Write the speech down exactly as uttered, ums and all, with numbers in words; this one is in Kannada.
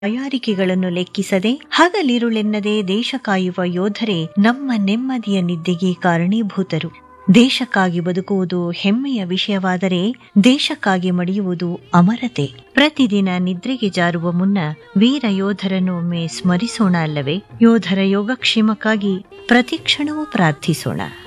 ತಯಾರಿಕೆಗಳನ್ನು ಲೆಕ್ಕಿಸದೆ ಹಗಲಿರುಳೆನ್ನದೆ ದೇಶ ಕಾಯುವ ಯೋಧರೇ ನಮ್ಮ ನೆಮ್ಮದಿಯ ನಿದ್ದೆಗೆ ಕಾರಣೀಭೂತರು. ದೇಶಕ್ಕಾಗಿ ಬದುಕುವುದು ಹೆಮ್ಮೆಯ ವಿಷಯವಾದರೆ ದೇಶಕ್ಕಾಗಿ ಮಡಿಯುವುದು ಅಮರತೆ. ಪ್ರತಿದಿನ ನಿದ್ರೆಗೆ ಜಾರುವ ಮುನ್ನ ವೀರ ಯೋಧರನ್ನು ಒಮ್ಮೆ ಸ್ಮರಿಸೋಣ ಅಲ್ಲವೇ? ಯೋಧರ ಯೋಗಕ್ಷೇಮಕ್ಕಾಗಿ ಪ್ರತಿಕ್ಷಣವೂ ಪ್ರಾರ್ಥಿಸೋಣ.